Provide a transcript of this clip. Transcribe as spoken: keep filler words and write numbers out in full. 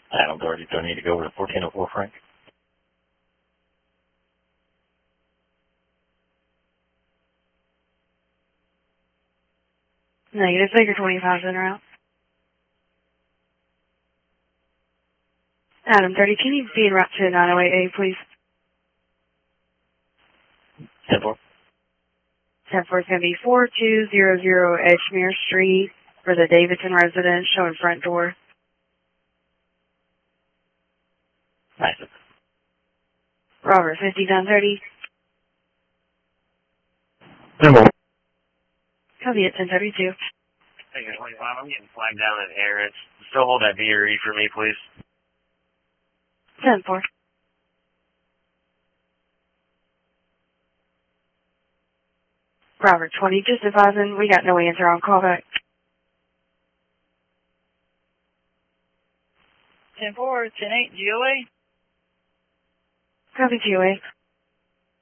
Adam Doherty, do I need to go over to fourteen oh four Frank? Negative, Baker twenty-five in route. Adam thirty, can you be en route to nine oh eight A, please? ten four. ten four is going to be four two zero zero Edgemere Street for the Davidson residence, showing front door. Nice. Robert, fifty-nine thirty. ten four. Copy at ten thirty-two. Baker twenty-five, I'm getting flagged down in Harris. Still hold that V R E for me, please. ten four. Robert twenty, just advising, we got no answer on callback. ten four, ten eight, G O A. Copy G O A.